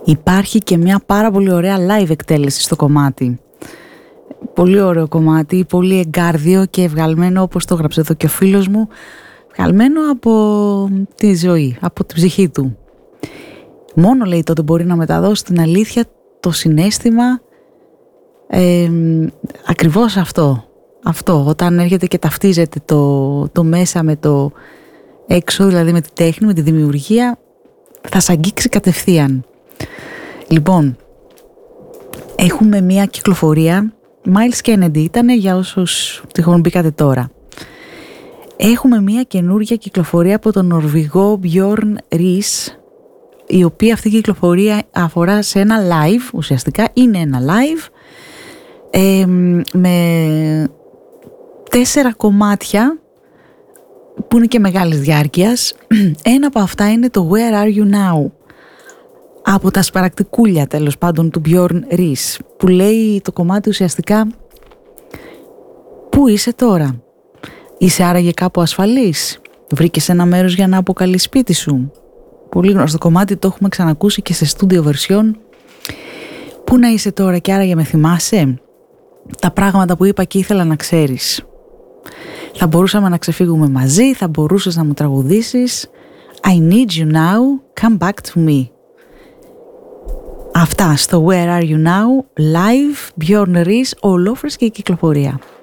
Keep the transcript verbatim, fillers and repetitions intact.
Υπάρχει και μια πάρα πολύ ωραία live εκτέλεση στο κομμάτι. Πολύ ωραίο κομμάτι, πολύ εγκάρδιο και βγαλμένο, όπως το έγραψε εδώ και ο φίλος μου, βγαλμένο από τη ζωή, από την ψυχή του. Μόνο, λέει, τότε μπορεί να μεταδώσει την αλήθεια, το συναίσθημα, ε, ακριβώς αυτό. Αυτό, όταν έρχεται και ταυτίζεται το, το μέσα με το έξω, δηλαδή με τη τέχνη, με τη δημιουργία, θα σ' αγγίξει κατευθείαν. Λοιπόν, έχουμε μια κυκλοφορία, Miles Kennedy ήταν, για όσους τυχόν μπήκατε τώρα. Έχουμε μια καινούργια κυκλοφορία από τον Νορβηγό Björn Ries, η οποία αυτή η κυκλοφορία αφορά σε ένα live, ουσιαστικά είναι ένα live, ε, με τέσσερα κομμάτια που είναι και μεγάλης διάρκειας. Ένα από αυτά είναι το Where Are You Now, από τα σπαρακτικούλια τέλος πάντων του Björn Ries, που λέει το κομμάτι ουσιαστικά «Πού είσαι τώρα? Είσαι άραγε κάπου ασφαλής? Βρήκες ένα μέρος για να αποκαλείς σπίτι σου?» Πολύ γνωστό κομμάτι, το έχουμε ξανακούσει και σε studio version. «Πού να είσαι τώρα και άραγε με θυμάσαι? Τα πράγματα που είπα και ήθελα να ξέρεις. Θα μπορούσαμε να ξεφύγουμε μαζί, θα μπορούσες να μου τραγουδήσεις. I need you now, come back to me». Αυτά στο Where Are You Now, live, Björn Ries, ολόφρες και η κυκλοφορία.